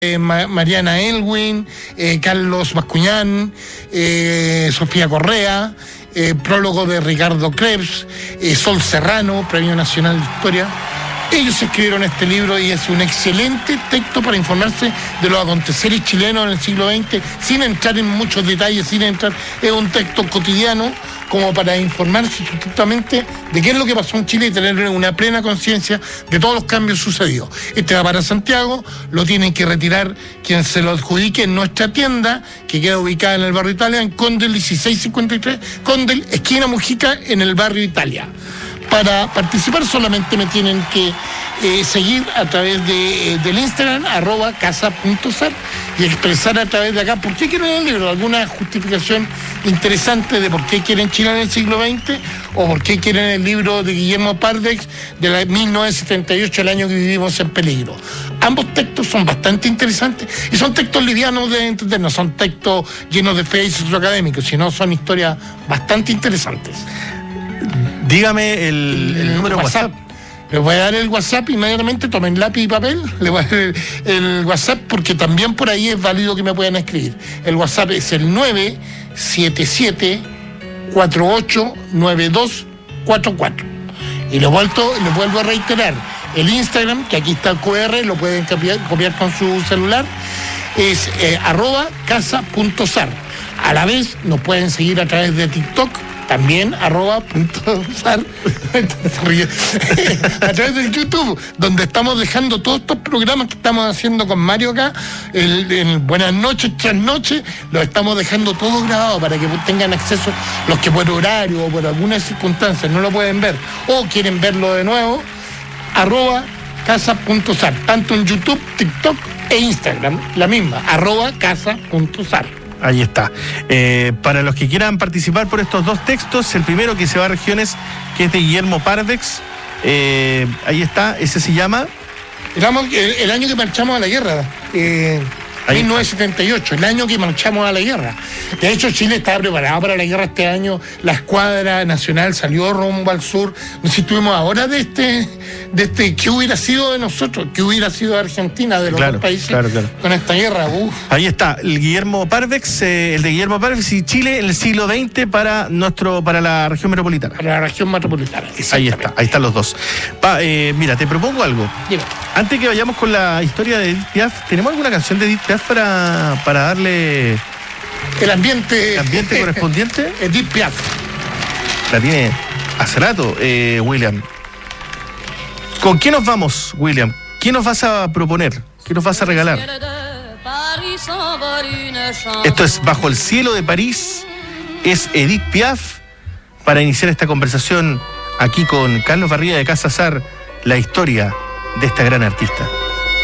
Mariana Elwin, Carlos Bascuñán, Sofía Correa, prólogo de Ricardo Krebs, Sol Serrano, Premio Nacional de Historia. Ellos escribieron este libro y es un excelente texto para informarse de los aconteceres chilenos en el siglo XX, sin entrar en muchos detalles, es un texto cotidiano como para informarse sustitutamente de qué es lo que pasó en Chile y tener una plena conciencia de todos los cambios sucedidos. Este va para Santiago, lo tienen que retirar quien se lo adjudique en nuestra tienda, que queda ubicada en el barrio Italia, en Condel 1653, Condel, esquina Mujica, en el barrio Italia. Para participar solamente me tienen que seguir a través del Instagram, @casa.sar, y expresar a través de acá por qué quieren el libro, alguna justificación interesante de por qué quieren Chile en el siglo XX o por qué quieren el libro de Guillermo Parvex de 1978, el año que vivimos en peligro. Ambos textos son bastante interesantes y son textos livianos de entender, no son textos llenos de fe y sexo académico, sino son historias bastante interesantes. Dígame el número de WhatsApp. Les voy a dar el WhatsApp inmediatamente, tomen lápiz y papel, les voy a dar el WhatsApp porque también por ahí es válido que me puedan escribir. El WhatsApp es el 977-489244. Y lo vuelvo a reiterar, el Instagram, que aquí está el QR, lo pueden copiar con su celular, es @casa.sar. A la vez nos pueden seguir a través de TikTok, también @.sar, a través del YouTube, donde estamos dejando todos estos programas que estamos haciendo con Mario acá, en Buenas noches, Trasnoche, los estamos dejando todos grabados para que tengan acceso los que por horario o por alguna circunstancia no lo pueden ver o quieren verlo de nuevo, @casa.sar, tanto en YouTube, TikTok e Instagram, la misma, @casa.sar. Ahí está. Para los que quieran participar por estos dos textos, el primero que se va a regiones, que es de Guillermo Parvex, ahí está, ese se llama... El año que marchamos a la guerra, 1978, el año que marchamos a la guerra. De hecho, Chile estaba preparado para la guerra este año, la escuadra nacional salió rumbo al sur. No sé si estuvimos ahora de este, ¿qué hubiera sido de nosotros? ¿Qué hubiera sido de Argentina, de los dos países con esta guerra? Ahí está, el Guillermo Parvex, el de Guillermo Parvex y Chile en el siglo XX para la región metropolitana. Para la región metropolitana, ahí está, ahí están los dos. Mira, te propongo algo. Dime. Antes que vayamos con la historia de Edith Piaf, ¿tenemos alguna canción de Edith Piaf para darle el ambiente correspondiente? Edith Piaf. La tiene hace rato, William. ¿Con qué nos vamos, William? ¿Qué nos vas a proponer? ¿Qué nos vas a regalar? Esto es Bajo el cielo de París, es Edith Piaf, para iniciar esta conversación aquí con Carlos Barría de Casa Sar, la historia de esta gran artista.